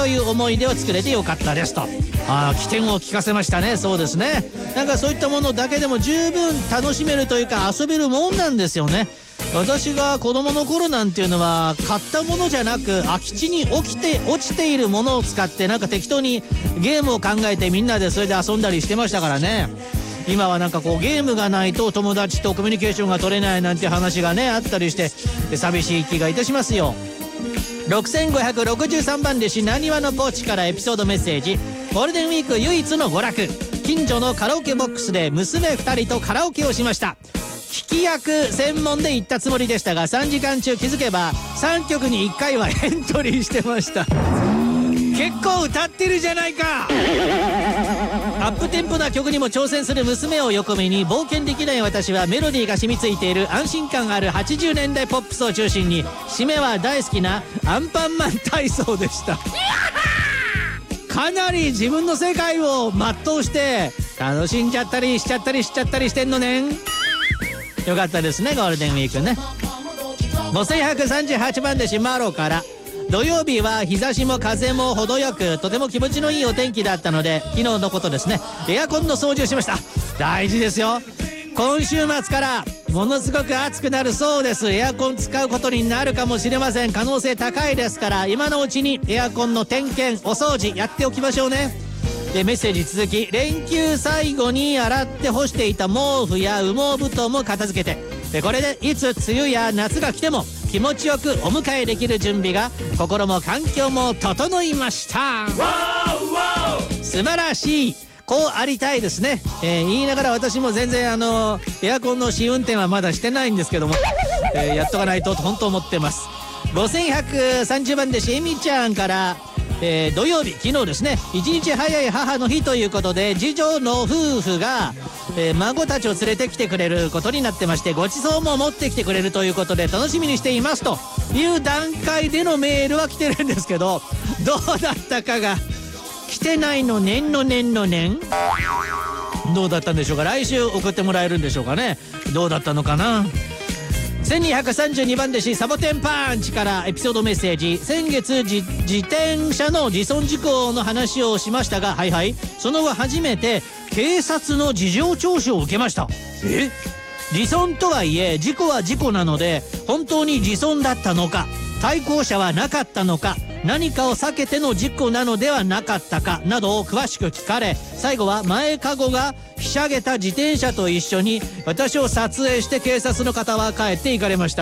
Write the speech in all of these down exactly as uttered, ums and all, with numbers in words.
という思い出を作れてよかったですと。ああ、起点を聞かせましたね。そうですね。なんかそういったものだけでも十分楽しめるというか遊べるもんなんですよね。私が子供の頃なんていうのは買ったものじゃなく空き地に起きて落ちているものを使ってなんか適当にゲームを考えてみんなでそれで遊んだりしてましたからね。今はなんかこうゲームがないと友達とコミュニケーションが取れないなんて話がねあったりして寂しい気がいたしますよ。ろくせんごひゃくろくじゅうさんばん弟子なにわのポーチからエピソードメッセージ。ゴールデンウィーク唯一の娯楽、近所のカラオケボックスで娘ふたりとカラオケをしました。聞き役専門で行ったつもりでしたがさんじかん中気づけばさんきょくにいっかいはエントリーしてました。結構歌ってるじゃないか。アップテンポな曲にも挑戦する娘を横目に冒険できない私はメロディーが染みついている安心感あるはちじゅうねんだいポップスを中心に締めは大好きなアンパンマン体操でした。かなり自分の世界を全うして楽しんじゃったりしちゃったりしちゃったりしてんのねん。よかったですねゴールデンウィークね。ごせんひゃくさんじゅうはちばん弟子マロから土曜日は日差しも風も程よくとても気持ちのいいお天気だったので昨日のことですねエアコンの掃除をしました。大事ですよ。今週末からものすごく暑くなるそうです。エアコン使うことになるかもしれません。可能性高いですから今のうちにエアコンの点検お掃除やっておきましょうね。でメッセージ続き、連休最後に洗って干していた毛布や羽毛布団も片付けてでこれでいつ梅雨や夏が来ても気持ちよくお迎えできる準備が心も環境も整いました。素晴らしい。こうありたいですね、えー、言いながら私も全然あのエアコンの試運転はまだしてないんですけども、えー、やっとかないと本当思ってます。ごせんひゃくさんじゅうばん弟子エミちゃんからえー、土曜日昨日ですね一日早い母の日ということで次女の夫婦が、えー、孫たちを連れてきてくれることになってましてごちそうも持ってきてくれるということで楽しみにしていますという段階でのメールは来てるんですけどどうだったかが来てないのねんのねんのねんどうだったんでしょうか。来週送ってもらえるんでしょうかね。どうだったのかな。せんにひゃくさんじゅうにばん弟子サボテンパンチからエピソードメッセージ。先月自転車の自損事故の話をしましたがはいはいその後初めて警察の事情聴取を受けました。え自損とはいえ事故は事故なので本当に自損だったのか対向車はなかったのか何かを避けての事故なのではなかったかなどを詳しく聞かれ最後は前かごがひしゃげた自転車と一緒に私を撮影して警察の方は帰って行かれました。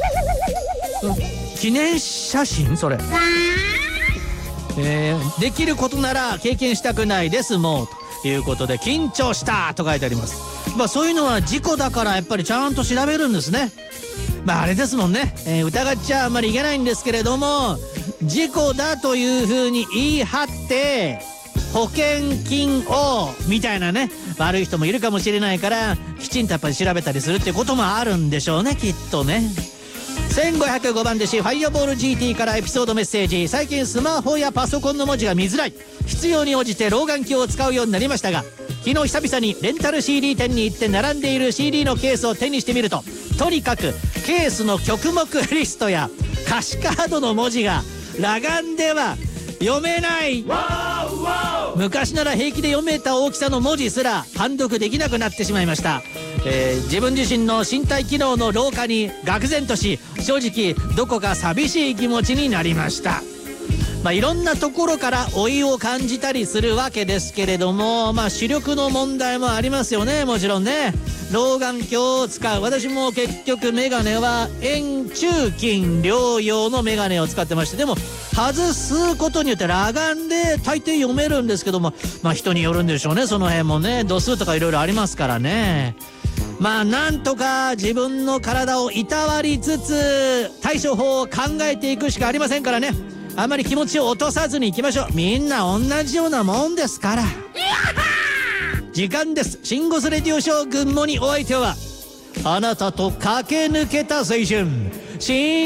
記念写真それ、えー、できることなら経験したくないですもうということで緊張したと書いてあります。まあそういうのは事故だからやっぱりちゃんと調べるんですね。まああれですもんね、えー、疑っちゃあんまりいけないんですけれども事故だというふうに言い張って保険金をみたいなね悪い人もいるかもしれないからきちんとやっぱり調べたりするっていうこともあるんでしょうねきっとね。せんごひゃくごばん弟子ファイアボール ジーティー からエピソードメッセージ。最近スマホやパソコンの文字が見づらい必要に応じて老眼鏡を使うようになりましたが昨日久々にレンタル シーディー 店に行って並んでいる シーディー のケースを手にしてみるととにかくケースの曲目リストや歌詞カードの文字が裸眼では読めない。昔なら平気で読めた大きさの文字すら判読できなくなってしまいました。えー、自分自身の身体機能の老化に愕然とし正直どこか寂しい気持ちになりました。まあ、いろんなところから老いを感じたりするわけですけれども、まあ、視力の問題もありますよね。もちろんね老眼鏡を使う私も結局メガネは遠中近両用のメガネを使ってましてでも外すことによって裸眼で大抵読めるんですけどもまあ人によるんでしょうね。その辺もね度数とかいろいろありますからね。まあなんとか自分の体をいたわりつつ対処法を考えていくしかありませんからね。あまり気持ちを落とさずにいきましょう。みんな同じようなもんですから。時間です。シンゴスレディオショーグッモにお相手はあなたと駆け抜けた青春。